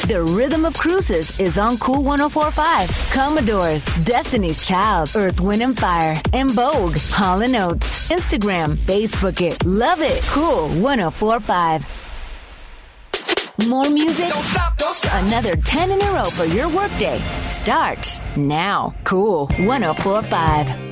The rhythm of cruises is on Cool 104.5. Commodores, Destiny's Child, Earth, Wind & Fire, and Vogue. Hall & Oates. Instagram, Facebook it. Love it. Cool 104.5. More music? Don't stop, don't stop. Another 10 in a row for your workday starts now. Cool 104.5.